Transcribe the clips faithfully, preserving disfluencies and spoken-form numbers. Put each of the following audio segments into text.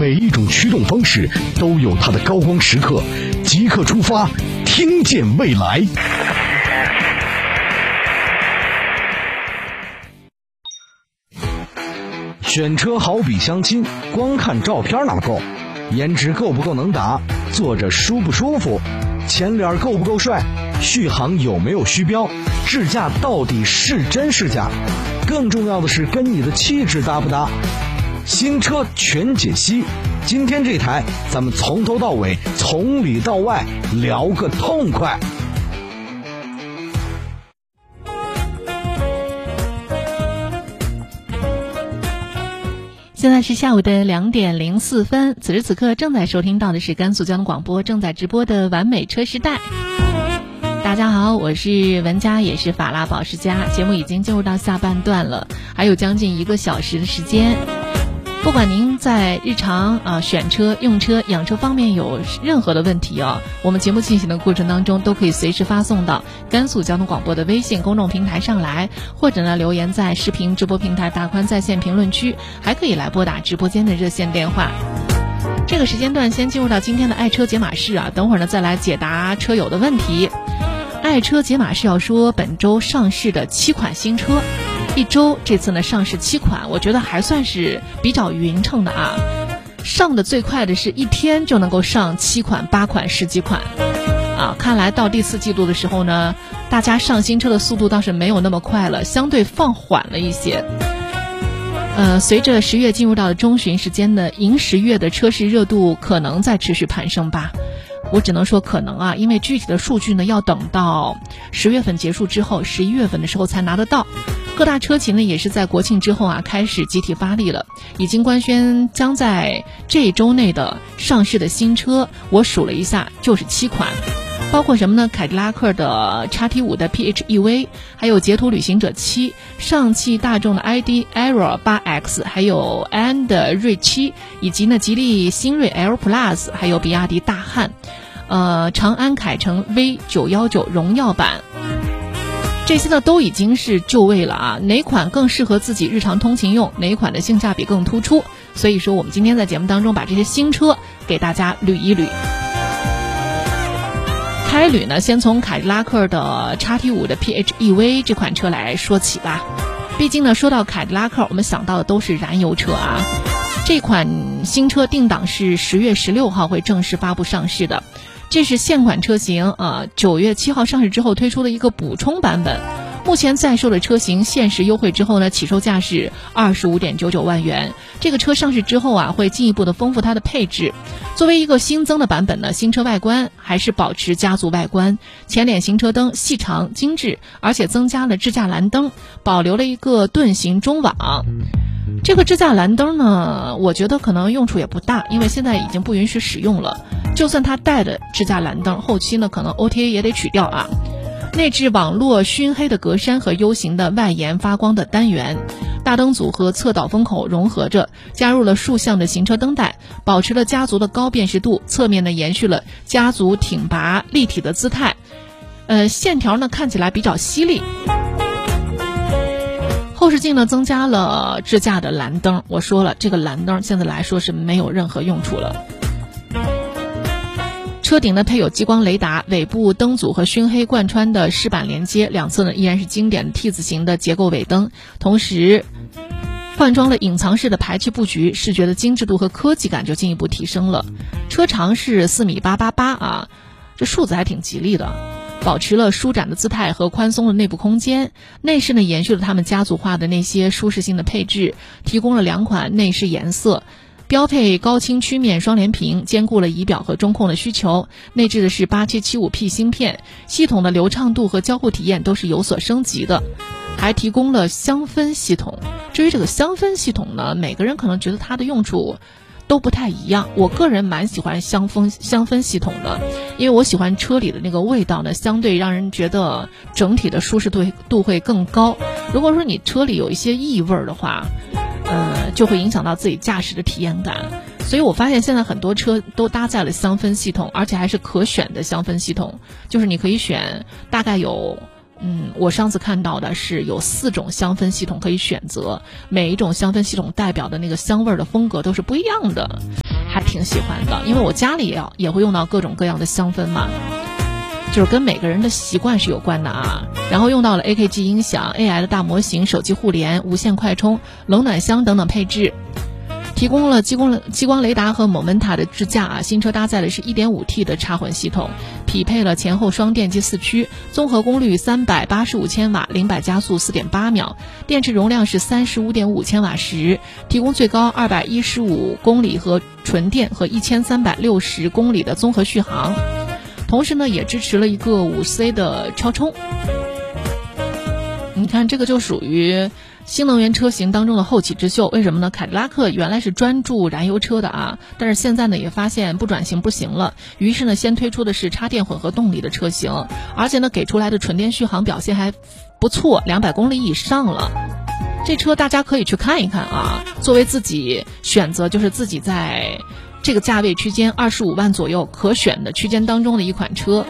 每一种驱动方式都有它的高光时刻，即刻出发，听见未来。选车好比相亲，光看照片哪够？颜值够不够能打？坐着舒不舒服？前脸够不够帅？续航有没有虚标？智驾到底是真是假？更重要的是跟你的气质搭不搭？新车全解析，今天这台咱们从头到尾，从里到外聊个痛快。 现在是下午的两点零四分，此时此刻正在收听到的是甘肃交通广播正在直播的完美车时代。大家好，我是文佳，也是法拉保时佳。节目已经进入到下半段了，还有将近一个小时的时间。不管您在日常啊、呃、选车、用车、养车方面有任何的问题哦，我们节目进行的过程当中都可以随时发送到甘肃交通广播的微信公众平台上来，或者呢留言在视频直播平台大宽在线评论区，还可以来拨打直播间的热线电话。这个时间段先进入到今天的爱车解码室啊，等会儿呢再来解答车友的问题。爱车解码室要说本周上市的七款新车。一周这次呢上市七款，我觉得还算是比较匀称的啊。上的最快的是一天就能够上七款、八款、十几款啊。看来到第四季度的时候呢，大家上新车的速度倒是没有那么快了，相对放缓了一些。呃，随着十月进入到了中旬时间呢，迎十月的车市热度可能在持续攀升吧。我只能说可能啊，因为具体的数据呢要等到十月份结束之后，十一月份的时候才拿得到。各大车企呢也是在国庆之后啊开始集体发力了，已经官宣将在这一周内的上市的新车，我数了一下就是七款，包括什么呢？凯迪拉克的 X T 五 的 P H E V， 还有捷途旅行者七，上汽大众的 I D Aero 八 X， 还有埃安的锐七，以及呢吉利新锐 L Plus， 还有比亚迪大汉，呃长安凯程 V 九一九 荣耀版。这些呢都已经是就位了啊，哪款更适合自己日常通勤用，哪一款的性价比更突出，所以说我们今天在节目当中把这些新车给大家捋一捋。开捋呢，先从凯迪拉克的 X T 五 的 P H E V 这款车来说起吧。毕竟呢说到凯迪拉克，我们想到的都是燃油车啊。这款新车定档是十月十六号会正式发布上市的，这是现款车型啊，九月七号上市之后推出的一个补充版本。目前在售的车型限时优惠之后呢，起售价是 二十五点九九万元。这个车上市之后啊，会进一步的丰富它的配置。作为一个新增的版本呢，新车外观还是保持家族外观，前脸行车灯细长精致，而且增加了支架蓝灯，保留了一个盾形中网。这个支架蓝灯呢，我觉得可能用处也不大，因为现在已经不允许使用了。就算它带的支架蓝灯，后期呢可能 O T A 也得取掉啊。内置网络熏黑的格栅和 U 型的外延发光的单元，大灯组和侧导风口融合着，加入了竖向的行车灯带，保持了家族的高辨识度，侧面呢延续了家族挺拔立体的姿态，呃，线条呢看起来比较犀利。后视镜呢增加了支架的蓝灯，我说了这个蓝灯现在来说是没有任何用处了。车顶呢配有激光雷达，尾部灯组和熏黑贯穿的饰板连接，两侧呢依然是经典的 T 字形的结构尾灯，同时换装了隐藏式的排气布局，视觉的精致度和科技感就进一步提升了。车长是四米八八八啊，这数字还挺吉利的，保持了舒展的姿态和宽松的内部空间。内饰呢延续了他们家族化的那些舒适性的配置，提供了两款内饰颜色，标配高清曲面双联屏，兼顾了仪表和中控的需求。内置的是 八七七五 P 芯片，系统的流畅度和交互体验都是有所升级的，还提供了香氛系统。至于这个香氛系统呢，每个人可能觉得它的用处都不太一样，我个人蛮喜欢香氛香氛系统的，因为我喜欢车里的那个味道呢，相对让人觉得整体的舒适度度会更高。如果说你车里有一些异味的话，呃，就会影响到自己驾驶的体验感。所以我发现现在很多车都搭载了香氛系统，而且还是可选的香氛系统，就是你可以选，大概有嗯，我上次看到的是有四种香氛系统可以选择，每一种香氛系统代表的那个香味的风格都是不一样的。 还挺喜欢的，因为我家里也要也会用到各种各样的香氛嘛，就是跟每个人的习惯是有关的啊。然后用到了 A K G 音响、A I 的大模型、手机互联、无线快充、冷暖箱等等配置，提供了激光激光雷达和 Momenta 的支架啊。新车搭载的是 一点五 T 的插混系统，匹配了前后双电机四驱，综合功率三百八十五千瓦，零百加速 四点八秒，电池容量是 三十五点五千瓦时，提供最高二百一十五公里和纯电和一千三百六十公里的综合续航。同时呢，也支持了一个 五 C 的超充。你看，这个就属于新能源车型当中的后起之秀。为什么呢？凯迪拉克原来是专注燃油车的啊，但是现在呢也发现不转型不行了，于是呢先推出的是插电混合动力的车型，而且呢给出来的纯电续航表现还不错，两百公里以上了。这车大家可以去看一看啊，作为自己选择，就是自己在这个价位区间二十五万左右可选的区间当中的一款车。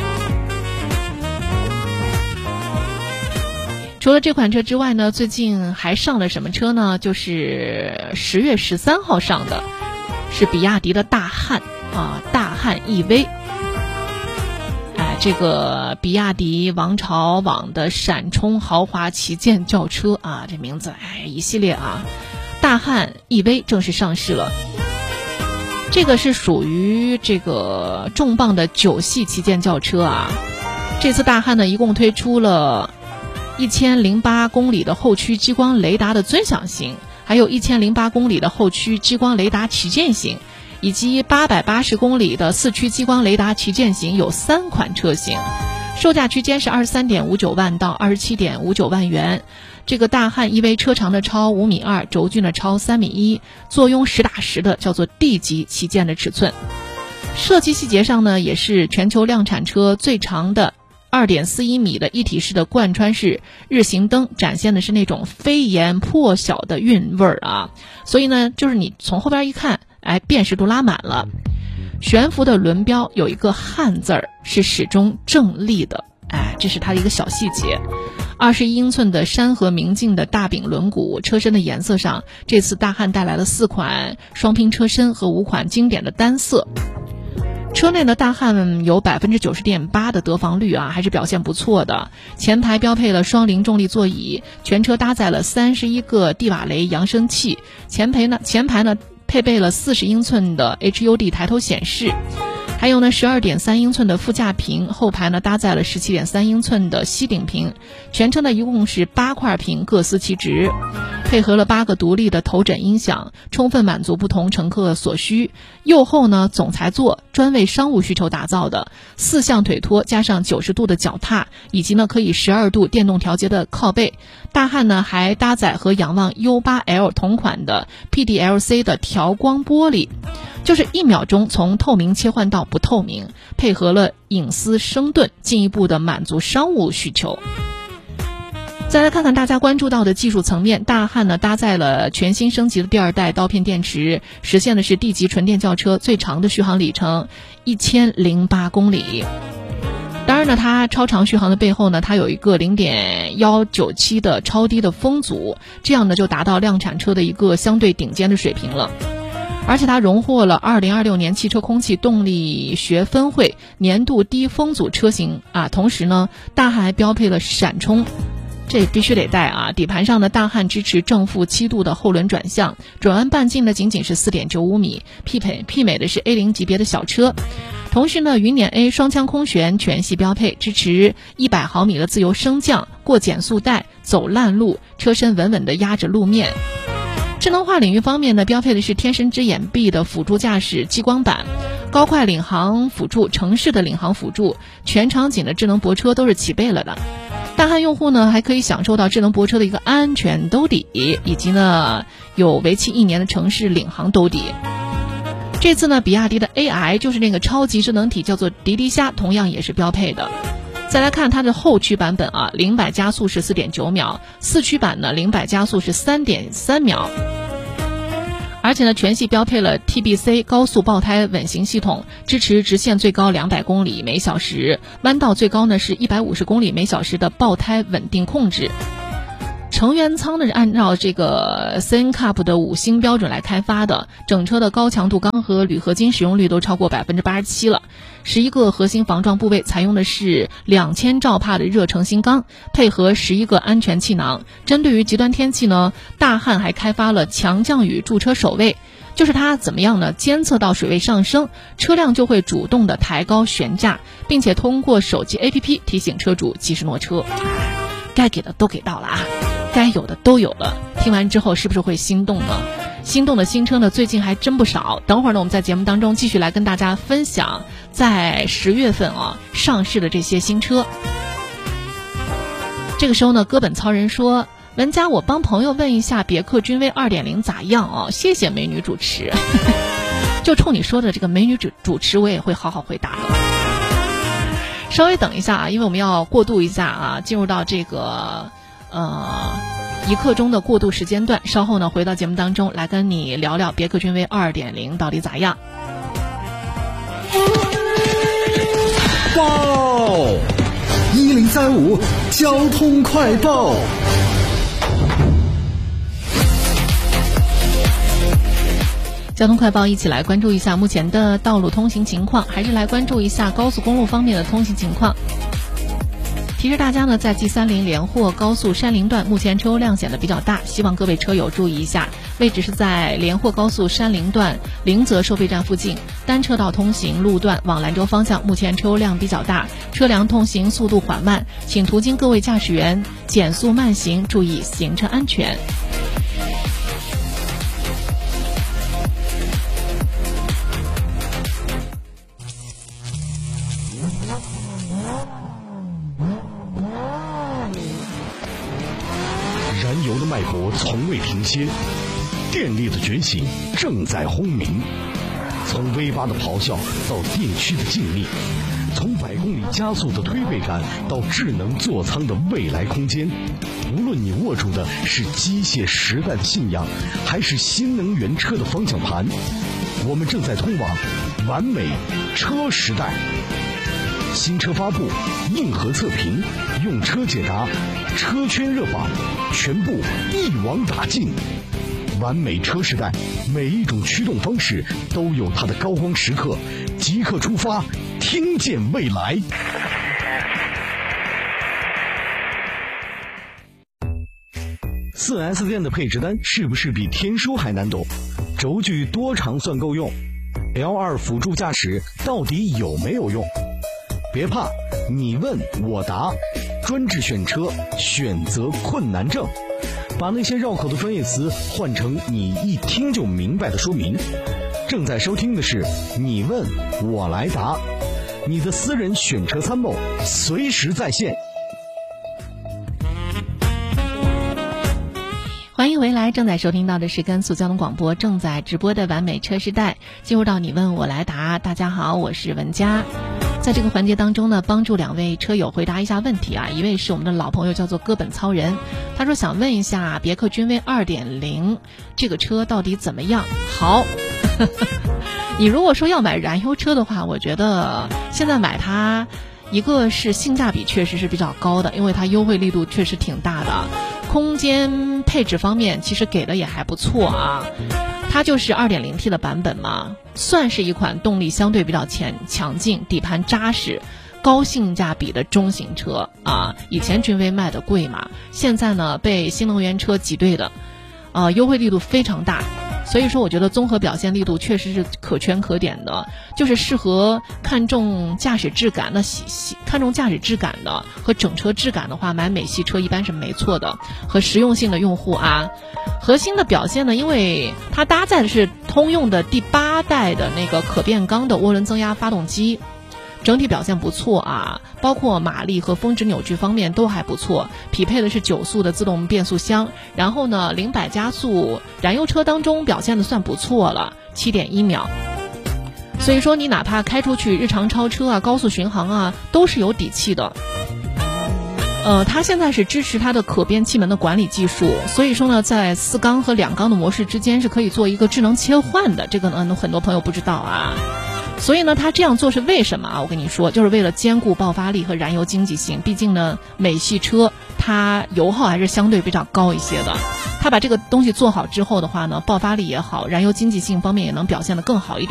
除了这款车之外呢，最近还上了什么车呢？就是十月十三号上的，是比亚迪的大汉啊，大汉 E V。哎，这个比亚迪王朝网的闪充豪华旗舰轿车啊，这名字哎一系列啊，大汉 E V 正式上市了。这个是属于这个重磅的九系旗舰轿车啊。这次大汉呢，一共推出了一千零八公里的后驱激光雷达的尊享型，还有一千零八公里的后驱激光雷达旗舰型，以及八百八十公里的四驱激光雷达旗舰型，有三款车型，售价区间是二十三点五九万到二十七点五九万元。这个大汉 E V 车长的超五米二，轴距呢超三米一，坐拥实打实的叫做 D 级旗舰的尺寸。设计细节上呢，也是全球量产车最长的二点四一米的一体式的贯穿式日行灯，展现的是那种飞檐破晓的韵味儿啊。所以呢，就是你从后边一看，哎，辨识度拉满了。悬浮的轮标有一个汉字儿，是始终正立的，哎，这是它的一个小细节。二十一英寸的山河明镜的大柄轮毂，车身的颜色上，这次大汉带来了四款双拼车身和五款经典的单色。车内的大汉有 百分之九十点八 的得房率啊，还是表现不错的。前排标配了双零重力座椅，全车搭载了三十一个蒂瓦雷扬声器，前排呢前排呢配备了四十英寸的 H U D 抬头显示，还有呢 十二点三英寸的副驾屏，后排呢搭载了 十七点三英寸的吸顶屏，全车呢一共是八块屏，各司其职，配合了八个独立的头枕音响，充分满足不同乘客所需。右后呢总裁座，专为商务需求打造的，四项腿托加上九十度的脚踏，以及呢可以十二度电动调节的靠背。大汉呢还搭载和仰望 U 八 L 同款的 P D L C 的调光玻璃，就是一秒钟从透明切换到不透明，配合了隐私声盾，进一步的满足商务需求。再来看看大家关注到的技术层面，大汉呢搭载了全新升级的第二代刀片电池，实现的是 D 级纯电轿车最长的续航里程一千零八公里。当然呢，它超长续航的背后呢，它有一个 零点一九七 的超低的风阻，这样呢就达到量产车的一个相对顶尖的水平了。而且它荣获了二零二六年汽车空气动力学分会年度低风阻车型啊。同时呢，大汉还标配了闪充，这必须得带啊！底盘上的大汉支持正负七度的后轮转向，转弯半径呢仅仅是 四点九五米，媲美媲美的是 A 零 级别的小车。同时呢，云辇 A 双腔空悬全系标配，支持一百毫米的自由升降，过减速带，走烂路，车身稳稳地压着路面。智能化领域方面呢，标配的是天神之眼臂的辅助驾驶激光板，高快领航辅助、城市的领航辅助，全场景的智能泊车都是齐备了的。大汉用户呢还可以享受到智能泊车的一个安全兜底，以及呢有为期一年的城市领航兜底。这次呢，比亚迪的 A I 就是那个超级智能体，叫做迪迪虾，同样也是标配的。再来看它的后驱版本啊，零百加速是 四点九秒，四驱版呢零百加速是 三点三秒。而且呢，全系标配了 T B C 高速爆胎稳行系统，支持直线最高两百公里每小时，弯道最高呢是一百五十公里每小时的爆胎稳定控制。 成员舱呢是按照这个 C N C U P 的五星标准来开发的，整车的高强度钢和铝合金使用率都超过 百分之八十七 了。十一个核心防撞部位采用的是两千兆帕的热成型钢，配合十一个安全气囊。针对于极端天气呢，大汉还开发了强降雨驻车守卫，就是它怎么样呢？监测到水位上升，车辆就会主动的抬高悬架，并且通过手机 A P P 提醒车主及时挪车。该给的都给到了啊，该有的都有了。听完之后是不是会心动呢？心动的新车呢，最近还真不少。等会儿呢，我们在节目当中继续来跟大家分享在十月份啊上市的这些新车。这个时候呢，哥本操人说，文佳，我帮朋友问一下别克君威 二点零 咋样啊？谢谢美女主持。就冲你说的这个美女主主持，我也会好好回答的。稍微等一下啊，因为我们要过渡一下啊，进入到这个呃一刻钟的过渡时间段。稍后呢，回到节目当中来跟你聊聊别克君威 二点零 到底咋样。 哇哦！一零三五交通快报。 交通快报，一起来关注一下目前的道路通行情况，还是来关注一下高速公路方面的通行情况。提示大家呢，在 G 三十 连霍高速山林段，目前车流量显得比较大，希望各位车友注意一下。位置是在连霍高速山林段临泽收费站附近，单车道通行路段往兰州方向，目前车流量比较大，车辆通行速度缓慢，请途经各位驾驶员减速慢行，注意行车安全。 燃油的脉搏从未停歇，电力的觉醒正在轰鸣。从 V 八 的咆哮到电驱的静谧，从百公里加速的推背感到智能座舱的未来空间，无论你握住的是机械时代的信仰，还是新能源车的方向盘，我们正在通往完美车时代。新车发布，硬核测评，用车解答，车圈热榜，全部一网打尽。完美车时代，每一种驱动方式都有它的高光时刻，即刻出发，听见未来。四 S 店的配置单是不是比天书还难懂？轴距多长算够用？ L 二 辅助驾驶到底有没有用？别怕，你问我答，专治选车选择困难症，把那些绕口的专业词换成你一听就明白的说明。正在收听的是你问我来答，你的私人选车参谋，随时在线。 欢迎回来，正在收听到的是甘肃交通广播正在直播的完美车时代，进入到你问我来答。大家好，我是文佳。在这个环节当中呢，帮助两位车友回答一下问题啊。一位是我们的老朋友，叫做哥本操人，他说想问一下别克君威 二点零 这个车到底怎么样？好你如果说要买燃油车的话，我觉得现在买它，一个是性价比确实是比较高的，因为它优惠力度确实挺大的，空间配置方面其实给的也还不错啊。它就是 二点零 T 的版本嘛，算是一款动力相对比较强强劲、底盘扎实、高性价比的中型车啊。以前君威卖的贵嘛，现在呢被新能源车挤兑的，呃，优惠力度非常大。所以说我觉得综合表现力度确实是可圈可点的，就是适合看重驾驶质感的喜喜看重驾驶质感的和整车质感的话，买美系车一般是没错的。和实用性的用户啊，核心的表现呢，因为它搭载的是通用的第八代的那个可变缸的涡轮增压发动机，整体表现不错啊，包括马力和峰值扭矩方面都还不错，匹配的是九速的自动变速箱，然后呢零百加速燃油车当中表现的算不错了， 七点一秒。所以说你哪怕开出去日常超车啊、高速巡航啊，都是有底气的。呃，它现在是支持它的可变气门的管理技术，所以说呢，在四缸和两缸的模式之间是可以做一个智能切换的，这个呢很多朋友不知道啊。所以呢，它这样做是为什么啊？我跟你说，就是为了兼顾爆发力和燃油经济性。毕竟呢，美系车它油耗还是相对比较高一些的。它把这个东西做好之后的话呢，爆发力也好，燃油经济性方面也能表现得更好一点。